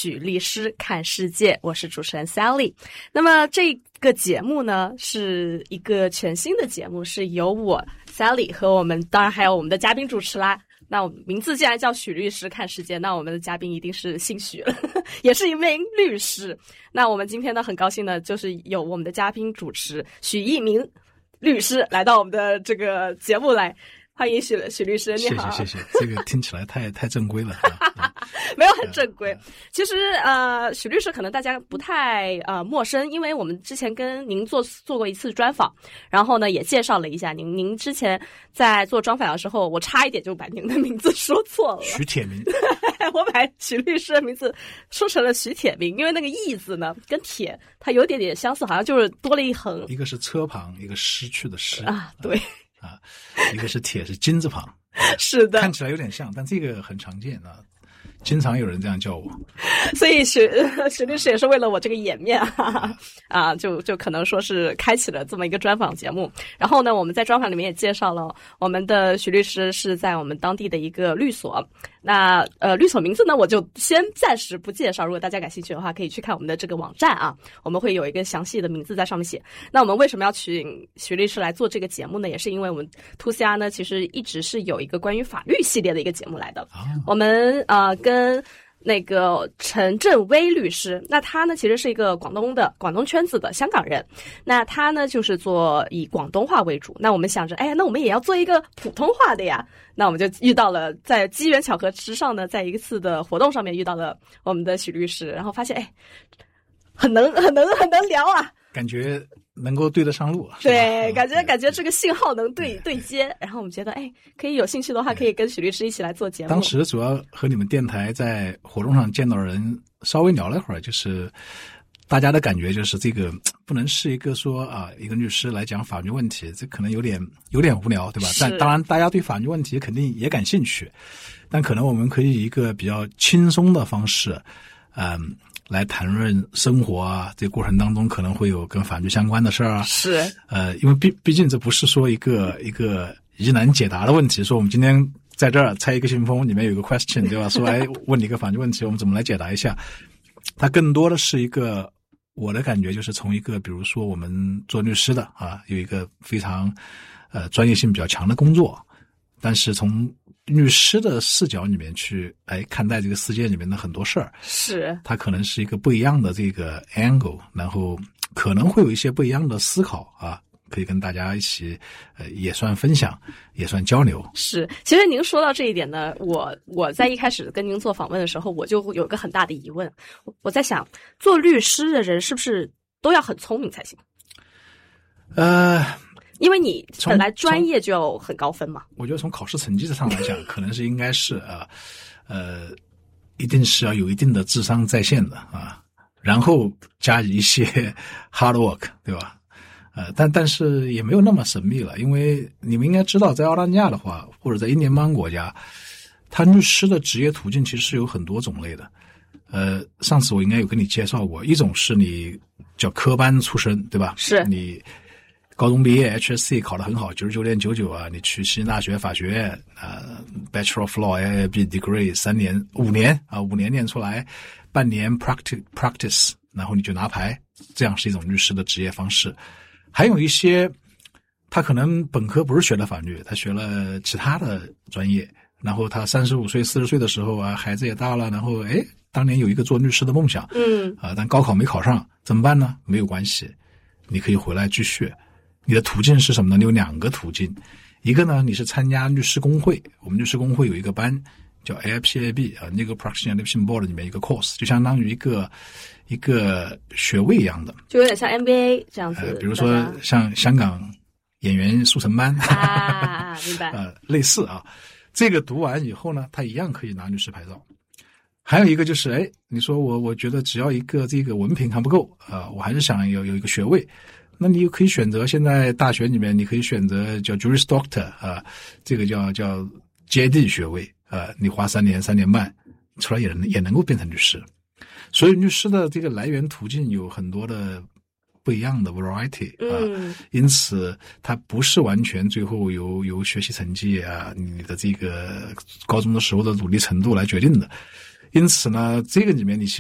许律师看世界，我是主持人 Sally。 那么这个节目呢是一个全新的节目，是由我 Sally 和我们当然还有我们的嘉宾主持啦。那我们名字既然叫许律师看世界，那我们的嘉宾一定是姓许了也是一名律师。那我们今天呢很高兴呢，就是有我们的嘉宾主持许一鸣律师来到我们的这个节目来。欢迎许律师，你好。 谢谢，这个听起来太正规了没有很正规。其实许律师可能大家不太陌生，因为我们之前跟您做过一次专访，然后呢也介绍了一下您。您之前在做专访的时候，我差一点就把您的名字说错了， 许铁明。 我把许律师的名字说成了许铁明，因为那个义字呢跟铁它有点点相似，好像就是多了一横， 一个是车旁，一个失去的失啊，对。 一个是铁是金字旁， 是的， 看起来有点像，但这个很常见啊，经常有人这样叫我。 所以许律师也是为了我这个颜面就可能说是开启了这么一个专访节目。然后呢，我们在专访里面也介绍了我们的许律师是在我们当地的一个律所。那律所名字呢我就先暂时不介绍，如果大家感兴趣的话可以去看我们的这个网站啊，我们会有一个详细的名字在上面写。那我们为什么要请许律师来做这个节目呢？也是因为我们 2CR 呢其实一直是有一个关于法律系列的一个节目来的。我们跟那个陈振威律师，那他呢其实是一个广东圈子的香港人，那他呢就是做以广东话为主。那我们想着那我们也要做一个普通话的呀，那我们就遇到了，在机缘巧合之上呢，在一次的活动上面遇到了我们的许律师，然后发现很能聊啊， 感觉能够对得上路。 对，感觉这个信号能对接，然后我们觉得可以有兴趣的话可以跟许律师一起来做节目。 当时主要和你们电台在活动上见到人稍微聊了一会儿，就是大家的感觉就是这个不能是一个说一个律师来讲法律问题，这可能有点无聊，对吧？但当然大家对法律问题肯定也感兴趣，但可能我们可以以一个比较轻松的方式来谈论生活啊，这个过程当中可能会有跟法律相关的事儿啊。 是因为毕竟这不是说一个疑难解答的问题，说我们今天在这儿拆一个信封，里面有一个 question， 对吧？说问你一个法律问题，我们怎么来解答一下？它更多的是一个，我的感觉就是从一个比如说我们做律师的有一个非常专业性比较强的工作，但是从律师的视角里面去看待这个世界里面的很多事儿， 是它可能是一个不一样的这个 angle， 然后可能会有一些不一样的思考可以跟大家一起也算分享，也算交流。是， 其实您说到这一点呢，我在一开始跟您做访问的时候，我就有个很大的疑问，我在想，做律师的人是不是都要很聪明才行？因为你本来专业就很高分嘛。 我觉得从考试成绩上来讲，可能是应该是一定是要有一定的智商在线的然后加以一些 hard work， 对吧？但是也没有那么神秘了，因为你们应该知道，在澳大利亚的话，或者在英联邦国家，他律师的职业途径其实是有很多种类的。上次我应该有跟你介绍过，一种是你叫科班出身，对吧？ 是你高中毕业 HSC 考得很好，99.99你去西南大学法学院Bachelor of Law LLB degree 3年5年5年念出来，半年 practice， 然后你就拿牌，这样是一种律师的职业方式。还有一些他可能本科不是学的法律，他学了其他的专业，然后他35岁40岁的时候孩子也大了，然后当年有一个做律师的梦想但高考没考上，怎么办呢？没有关系，你可以回来继续。你的途径是什么呢？你有2个途径，一个呢，你是参加律师工会，我们律师工会有一个班叫 AIPAB Legal Practitioner Admission Board 里面一个 course， 就相当于一个学位一样的， 就有点像 MBA 这样子。 比如说像香港演员速成班明白类似这个读完以后呢，他一样可以拿律师牌照。还有一个就是你说我觉得只要一个这个文凭还不够我还是想有一个学位，那你可以选择，现在大学里面你可以选择叫 Juris Doctor 这个叫 JD 学位你花3年3年半出来也能够变成律师。所以律师的这个来源途径有很多的不一样的 variety 因此它不是完全最后由学习成绩你的这个高中的时候的努力程度来决定的。因此呢，这个里面你其实